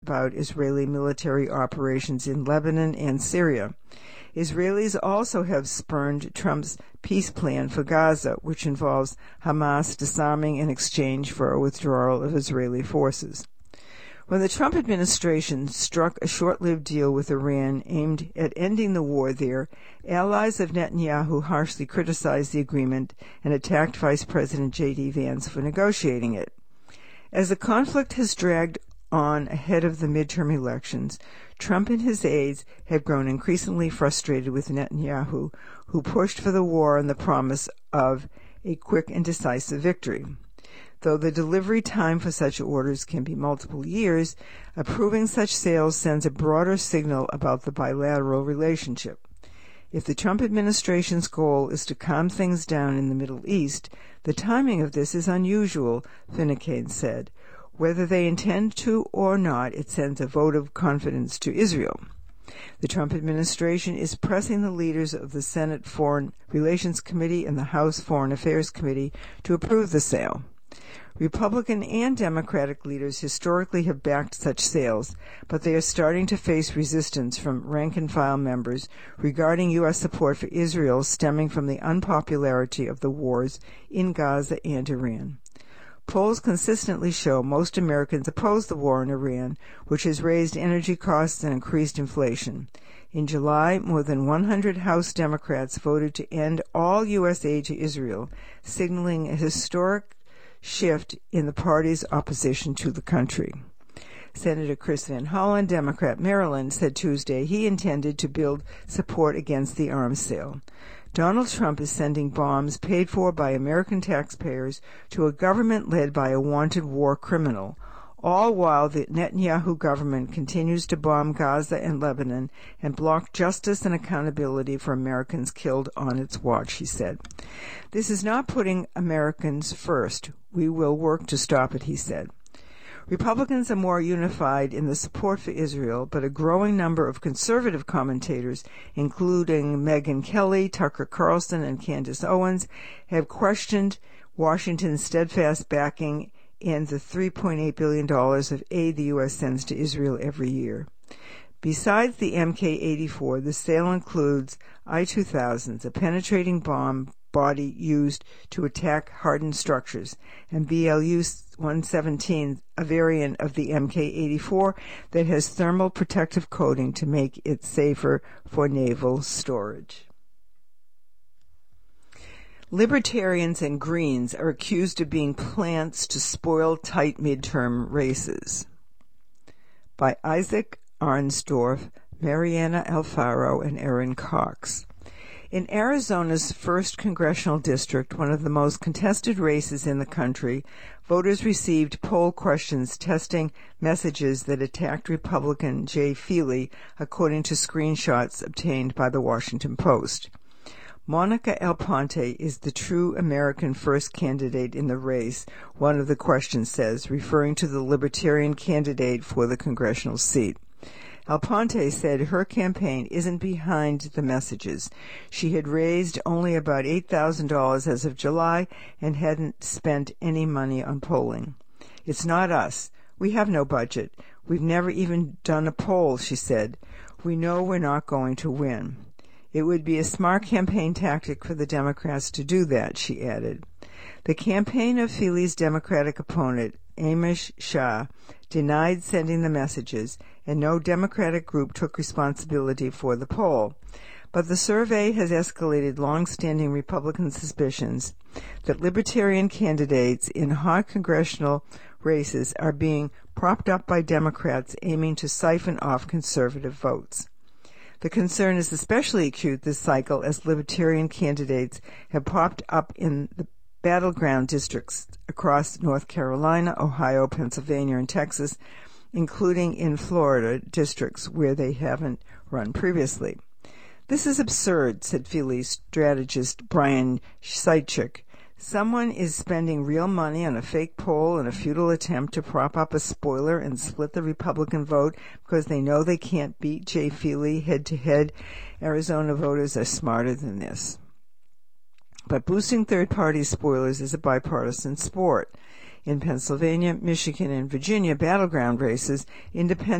out Israeli military operations in Lebanon and Syria. Israelis also have spurned Trump's peace plan for Gaza, which involves Hamas disarming in exchange for a withdrawal of Israeli forces. When the Trump administration struck a short-lived deal with Iran aimed at ending the war there, allies of Netanyahu harshly criticized the agreement and attacked Vice President J.D. Vance for negotiating it. As the conflict has dragged on ahead of the midterm elections, Trump and his aides have grown increasingly frustrated with Netanyahu, who pushed for the war on the promise of a quick and decisive victory. Though the delivery time for such orders can be multiple years, approving such sales sends a broader signal about the bilateral relationship. If the Trump administration's goal is to calm things down in the Middle East, the timing of this is unusual, Finnecane said. Whether they intend to or not, it sends a vote of confidence to Israel. The Trump administration is pressing the leaders of the Senate Foreign Relations Committee and the House Foreign Affairs Committee to approve the sale. Republican and Democratic leaders historically have backed such sales, but they are starting to face resistance from rank-and-file members regarding U.S. support for Israel stemming from the unpopularity of the wars in Gaza and Iran. Polls consistently show most Americans oppose the war in Iran, which has raised energy costs and increased inflation. In July, more than 100 House Democrats voted to end all U.S. aid to Israel, signaling a historic shift in the party's opposition to the country. Senator Chris Van Hollen, Democrat Maryland, said Tuesday he intended to build support against the arms sale. Donald Trump is sending bombs paid for by American taxpayers to a government led by a wanted war criminal, all while the Netanyahu government continues to bomb Gaza and Lebanon and block justice and accountability for Americans killed on its watch, he said. This is not putting Americans first. We will work to stop it, he said. Republicans are more unified in the support for Israel, but a growing number of conservative commentators, including Megyn Kelly, Tucker Carlson, and Candace Owens, have questioned Washington's steadfast backing and the $3.8 billion of aid the U.S. sends to Israel every year. Besides the Mk-84, the sale includes I-2000s, a penetrating bomb body used to attack hardened structures, and BLU-117, a variant of the Mk-84 that has thermal protective coating to make it safer for naval storage. Libertarians and Greens are accused of being plants to spoil tight midterm races. By Isaac Arnsdorf, Mariana Alfaro, and Aaron Cox. In Arizona's 1st Congressional District, one of the most contested races in the country, voters received poll questions testing messages that attacked Republican Jay Feely, according to screenshots obtained by the Washington Post. Monica Alponte is the true American first candidate in the race, one of the questions says, referring to the Libertarian candidate for the congressional seat. Alponte said her campaign isn't behind the messages. She had raised only about $8,000 as of July and hadn't spent any money on polling. It's not us. We have no budget. We've never even done a poll, she said. We know we're not going to win. It would be a smart campaign tactic for the Democrats to do that, she added. The campaign of Feely's Democratic opponent, Amish Shah, denied sending the messages, and no Democratic group took responsibility for the poll. But the survey has escalated long-standing Republican suspicions that Libertarian candidates in hot congressional races are being propped up by Democrats aiming to siphon off conservative votes. The concern is especially acute this cycle as Libertarian candidates have popped up in the battleground districts across North Carolina, Ohio, Pennsylvania, and Texas, including in Florida districts where they haven't run previously. This is absurd, said Feely strategist Brian Seichik. Someone is spending real money on a fake poll in a futile attempt to prop up a spoiler and split the Republican vote because they know they can't beat Jay Feely head-to-head. Arizona voters are smarter than this. But boosting third-party spoilers is a bipartisan sport. In Pennsylvania, Michigan, and Virginia battleground races, independent